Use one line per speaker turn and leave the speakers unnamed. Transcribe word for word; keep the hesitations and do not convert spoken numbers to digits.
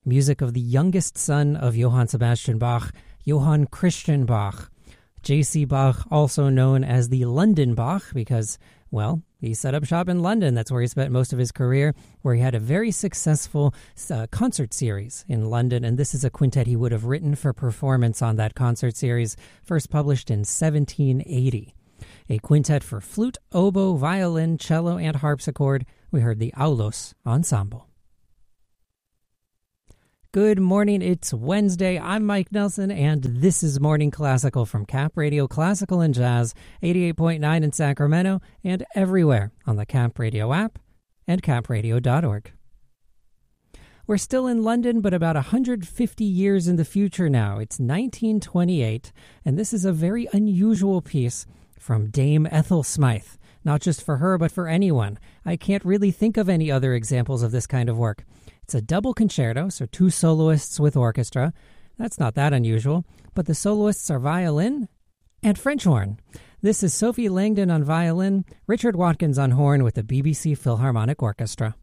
music of the youngest son of Johann Sebastian Bach, Johann Christian Bach. J C. Bach, also known as the London Bach, because, well, he set up shop in London. That's where he spent most of his career, where he had a very successful uh, concert series in London, and this is a quintet he would have written for performance on that concert series, first published in seventeen eighty. A quintet for flute, oboe, violin, cello, and harpsichord. We heard the Aulos Ensemble. Good morning, it's Wednesday. I'm Mike Nelson, and this is Morning Classical from Cap Radio Classical and Jazz, eighty-eight point nine in Sacramento, and everywhere on the Cap Radio app and cap radio dot org. We're still in London, but about one hundred fifty years in the future now. It's nineteen twenty-eight, and this is a very unusual piece from Dame Ethel Smythe. Not just for her, but for anyone. I can't really think of any other examples of this kind of work. It's a double concerto, so two soloists with orchestra. That's not that unusual, but the soloists are violin and French horn. This is Sophie Langdon on violin, Richard Watkins on horn with the B B C Philharmonic Orchestra.